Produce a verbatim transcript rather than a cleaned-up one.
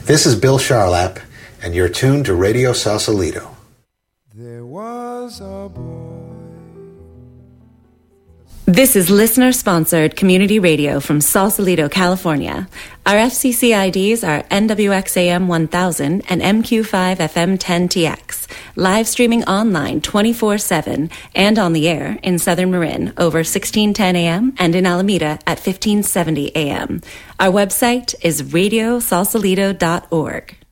This is Bill Charlap, and you're tuned to Radio Sausalito. There was a boy. This is listener-sponsored community radio from Sausalito, California. Our F C C I Ds are N W X A M one thousand and M Q five F M ten T X. Live streaming online twenty-four seven and on the air in Southern Marin over sixteen ten A M and in Alameda at fifteen seventy A M. Our website is radio sausalito dot org.